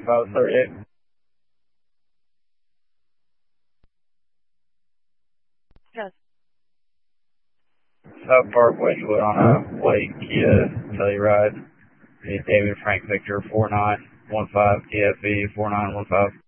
538. Yes. South Park, Wedgewood on a Blake Kia Telluride. David Frank Victor 4915 TFV 4915.